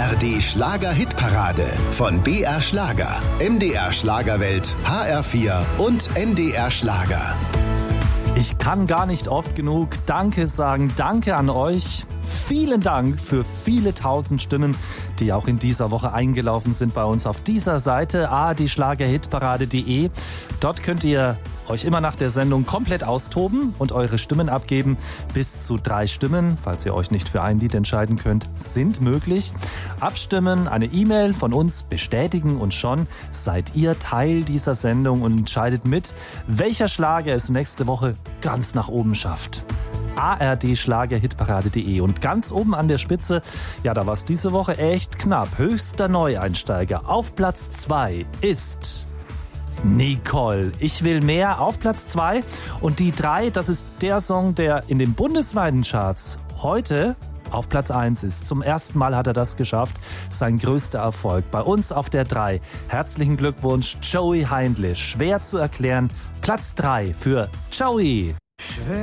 ARD Schlager-Hitparade von BR Schlager, MDR Schlagerwelt, HR4 und NDR Schlager. Ich kann gar nicht oft genug Danke sagen. Danke an euch. Vielen Dank für viele tausend Stimmen, die auch in dieser Woche eingelaufen sind bei uns auf dieser Seite ardschlagerhitparade.de. Dort könnt ihr euch immer nach der Sendung komplett austoben und eure Stimmen abgeben. Bis zu 3 Stimmen, falls ihr euch nicht für ein Lied entscheiden könnt, sind möglich. Abstimmen, eine E-Mail von uns bestätigen und schon seid ihr Teil dieser Sendung und entscheidet mit, welcher Schlager es nächste Woche ganz nach oben schafft. ardschlagerhitparade.de und ganz oben an der Spitze, ja, da war es diese Woche echt knapp. Höchster Neueinsteiger auf Platz 2 ist Nicole. Ich will mehr auf Platz 2 und die 3, das ist der Song, der in den bundesweiten Charts heute auf Platz 1 ist. Zum ersten Mal hat er das geschafft. Sein größter Erfolg. Bei uns auf der 3. Herzlichen Glückwunsch, Joey Heindlich. Schwer zu erklären. Platz 3 für Joey.